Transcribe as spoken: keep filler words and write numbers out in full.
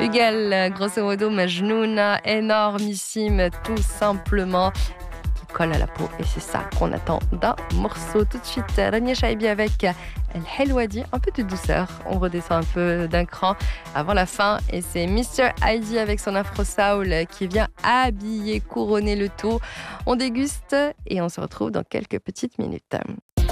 Huguel, grosso modo, Majnouna, énormissime, tout simplement, qui colle à la peau. Et c'est ça qu'on attend d'un morceau. Tout de suite, Rania Chaibi avec El Helwadi, un peu de douceur. On redescend un peu d'un cran avant la fin. Et c'est mister Heidi avec son Afro Soul qui vient habiller, couronner le tout. On déguste et on se retrouve dans quelques petites minutes.